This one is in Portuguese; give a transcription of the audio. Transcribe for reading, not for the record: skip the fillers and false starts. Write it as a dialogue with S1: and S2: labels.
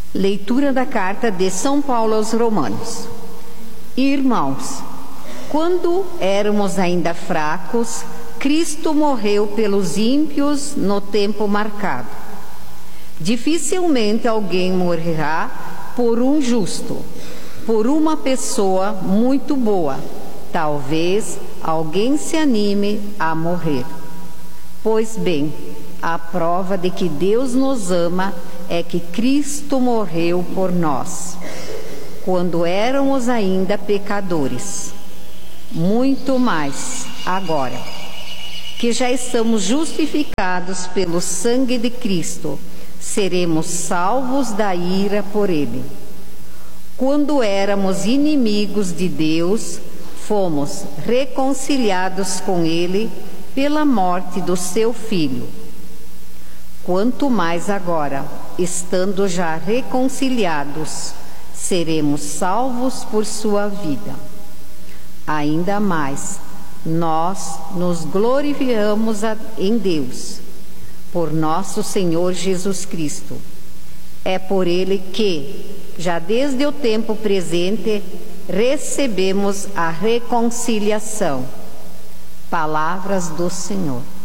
S1: Leitura da carta de São Paulo aos Romanos. Irmãos, quando éramos ainda fracos, Cristo morreu pelos ímpios no tempo marcado. Dificilmente alguém morrerá por um justo, por uma pessoa muito boa. Talvez alguém se anime a morrer. Pois bem, a prova de que Deus nos ama é que Cristo morreu por nós, quando éramos ainda pecadores. Muito mais agora, que já estamos justificados pelo sangue de Cristo, seremos salvos da ira por Ele. Quando éramos inimigos de Deus, fomos reconciliados com Ele pela morte do seu Filho. Quanto mais agora, estando já reconciliados, seremos salvos por sua vida. Ainda mais, nós nos glorificamos em Deus, por nosso Senhor Jesus Cristo. É por Ele que, já desde o tempo presente, recebemos a reconciliação. Palavras do Senhor.